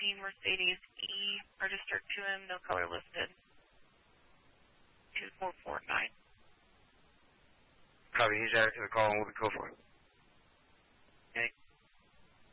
Mercedes E registered to him, no color listed. 2449. Copy, he's added to the call and we'll be go for it.